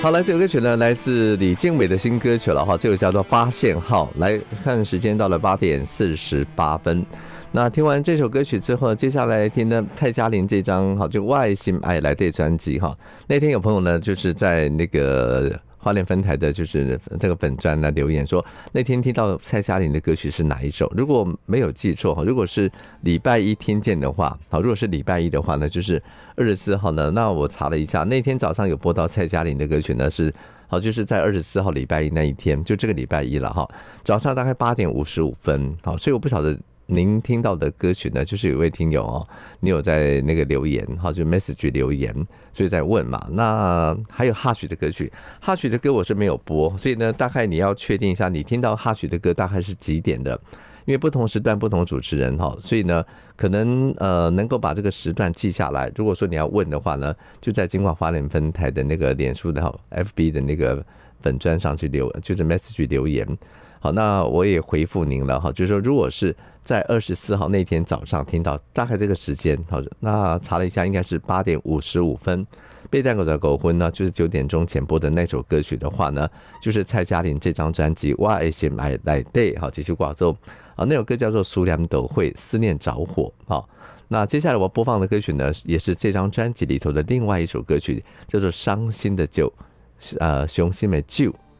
好，来这首歌曲呢，来自李健伟的新歌曲了哈，这个叫做《发现号》。来看时间到了8:48。那听完这首歌曲之后，接下来听呢蔡嘉玲这张好就《外心爱来对》专辑哈。那天有朋友呢，就是在那个花莲分台的，就是这个本专呢留言说，那天听到蔡嘉玲的歌曲是哪一首？如果没有记错，如果是礼拜一听见的话，好，如果是礼拜一的话呢，就是24号呢。那我查了一下，那天早上有播到蔡嘉玲的歌曲呢，是好，就是在24号礼拜一那一天，就这个礼拜一了哈，早上大概8:55。好，所以我不晓得您听到的歌曲呢，就是有一位听友哦，你有在那个留言，好，就 message 留言，所以在问嘛。那还有 Hush 的歌曲，Hush 的歌我是没有播，所以呢，大概你要确定一下，你听到 Hush 的歌大概是几点的，因为不同时段不同主持人哈，所以呢，可能能够把这个时段记下来。如果说你要问的话呢，就在金广花莲分台的那个脸书的 FB 的那个粉专上去就是 message 留言。好，那我也回复您了哈，就是说，如果是在24号那天早上听到大概这个时间，好，那查了一下，应该是8:55。被带狗在狗婚呢，就是9点钟前播的那首歌曲的话呢，就是蔡嘉玲这张专辑《我的心爱来对》好，继续广州啊，那首歌叫做《苏良斗会思念着火》好。那接下来我播放的歌曲呢，也是这张专辑里头的另外一首歌曲，叫做《伤心的酒》，雄心的酒。